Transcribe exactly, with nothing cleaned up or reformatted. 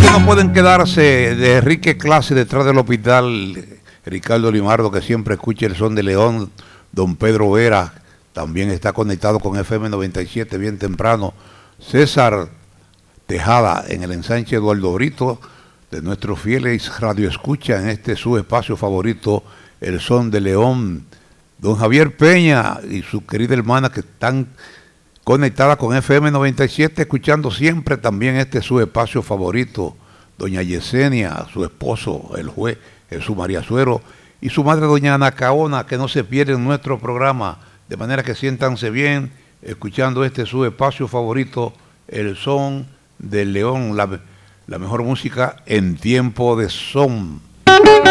que no pueden quedarse de Enrique Clase detrás del hospital, Ricardo Limardo, que siempre escucha el son de León, don Pedro Vera, también está conectado con F M noventa y siete bien temprano, César Tejada en el ensanche Eduardo Brito, de nuestros fieles radio escucha en este su espacio favorito, el son de León, don Javier Peña y su querida hermana que están conectada con F M noventa y siete, escuchando siempre también este su espacio favorito, doña Yesenia, su esposo, el juez Jesús María Suero, y su madre doña Ana Caona, que no se pierden nuestro programa, de manera que siéntanse bien, escuchando este su espacio favorito, el son del León, la, la mejor música en tiempo de son.